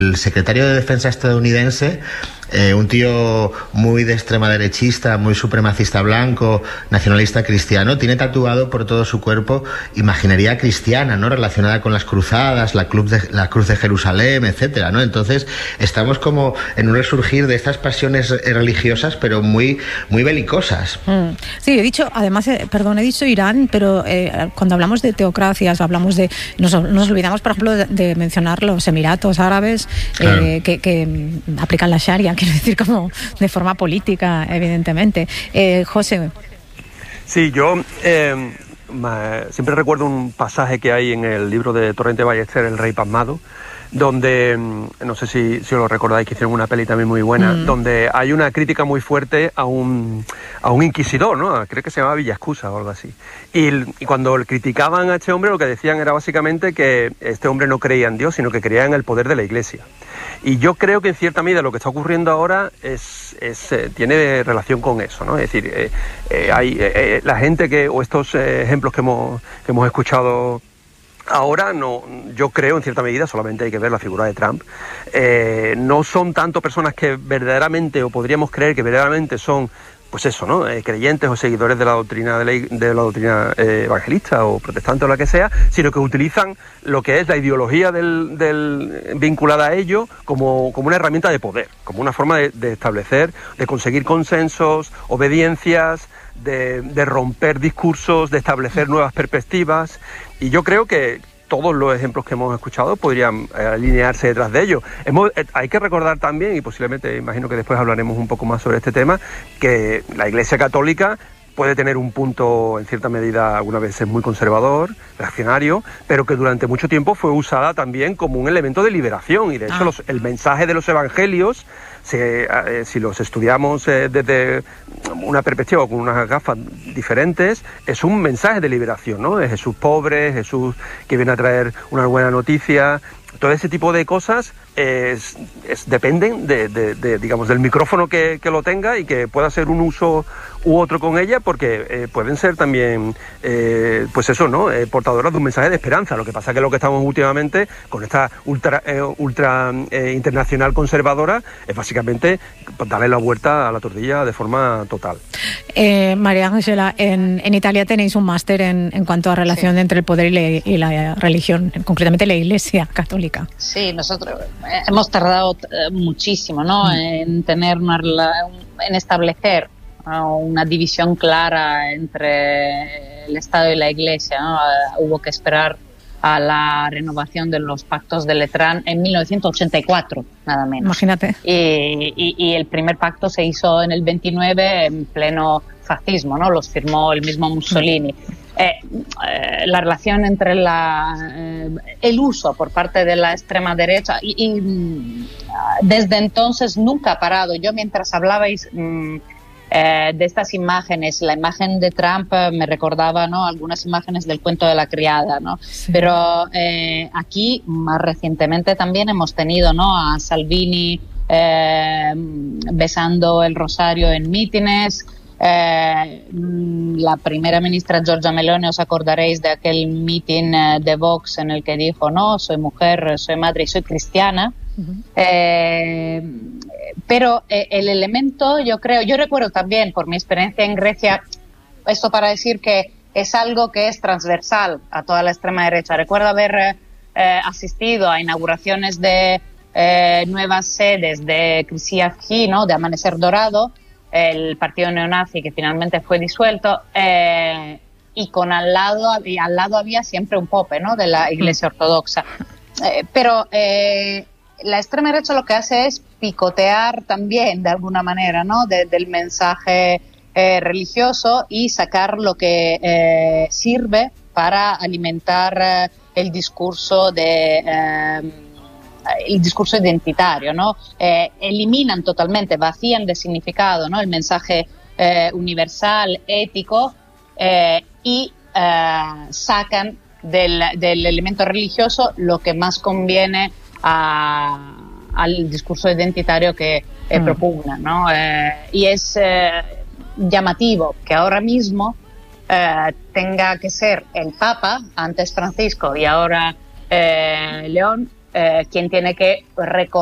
El secretario de Defensa estadounidense, un tío muy de extrema derechista, muy supremacista blanco, nacionalista cristiano, tiene tatuado por todo su cuerpo imaginería cristiana, ¿no? Relacionada con las cruzadas, la cruz de Jerusalén, etcétera, ¿no? Entonces estamos como en un resurgir de estas pasiones religiosas, pero muy belicosas. Sí, he dicho Irán, pero cuando hablamos de teocracias, nos olvidamos, por ejemplo, de mencionar los Emiratos Árabes, claro, que aplican la Sharia, quiero decir, como de forma política, evidentemente. José. Sí, yo siempre recuerdo un pasaje que hay en el libro de Torrente Ballester, El Rey Pasmado, donde, no sé si lo recordáis, que hicieron una peli también muy buena, donde hay una crítica muy fuerte a un inquisidor, ¿no? Creo que se llamaba Villascusa o algo así. Y cuando criticaban a este hombre, lo que decían era básicamente que este hombre no creía en Dios, sino que creía en el poder de la Iglesia. Y yo creo que en cierta medida lo que está ocurriendo ahora tiene relación con eso, ¿no? Es decir, hay la gente o estos ejemplos que hemos escuchado ahora, yo creo en cierta medida, solamente hay que ver la figura de Trump, no son tanto personas que verdaderamente, o podríamos creer que verdaderamente son, pues eso, ¿no? Creyentes o seguidores de la doctrina evangelista o protestante o la que sea, sino que utilizan lo que es la ideología vinculada a ello como una herramienta de poder, como una forma de establecer, de conseguir consensos, obediencias, de romper discursos, de establecer nuevas perspectivas. Y yo creo que todos los ejemplos que hemos escuchado podrían alinearse detrás de ello. Hay que recordar también, y posiblemente imagino que después hablaremos un poco más sobre este tema, que la Iglesia Católica puede tener un punto, en cierta medida, algunas veces muy conservador, reaccionario, pero que durante mucho tiempo fue usada también como un elemento de liberación. Y de hecho el mensaje de los evangelios, si los estudiamos desde una perspectiva o con unas gafas diferentes, es un mensaje de liberación, ¿no? De Jesús pobre, Jesús que viene a traer una buena noticia. Todo ese tipo de cosas dependen digamos, del micrófono que lo tenga y que pueda hacer un uso u otro con ella, porque pueden ser también, pues eso, ¿no? Portadoras de un mensaje de esperanza. Lo que pasa es que lo que estamos últimamente con esta ultra internacional conservadora es básicamente darle la vuelta a la tortilla de forma total. María Ángela, en Italia tenéis un máster en cuanto a relación entre el poder y la religión, concretamente la Iglesia Católica. Sí, nosotros hemos tardado muchísimo, ¿no? En tener en establecer una división clara entre el Estado y la Iglesia, ¿no? Hubo que esperar a la renovación de los pactos de Letrán en 1984, nada menos. Imagínate. Y el primer pacto se hizo en el 29 en pleno fascismo, ¿no? Los firmó el mismo Mussolini. La relación entre el uso por parte de la extrema derecha y desde entonces nunca ha parado. Yo mientras hablabais de estas imágenes, la imagen de Trump me recordaba, ¿no?, algunas imágenes del cuento de la criada, ¿no? Sí. Pero aquí más recientemente también hemos tenido, ¿no?, a Salvini besando el rosario en mítines. La primera ministra Giorgia Meloni, os acordaréis de aquel mitin de Vox en el que dijo, no, soy mujer, soy madre y soy cristiana. Pero el elemento, yo recuerdo también por mi experiencia en Grecia, esto para decir que es algo que es transversal a toda la extrema derecha. Recuerdo haber asistido a inauguraciones de nuevas sedes de Krisiaki, ¿no?, de Amanecer Dorado, el partido neonazi que finalmente fue disuelto, y al lado había siempre un pope, ¿no?, de la Iglesia Ortodoxa. Pero la extrema derecha lo que hace es picotear también, de alguna manera, ¿no?, del mensaje religioso y sacar lo que sirve para alimentar el discurso identitario, ¿no? Eliminan totalmente, vacían de significado, ¿no?, el mensaje universal, ético, y sacan del elemento religioso lo que más conviene al discurso identitario que propugna, ¿no? Y es llamativo que ahora mismo tenga que ser el Papa, antes Francisco y ahora León, quien tiene que reconocer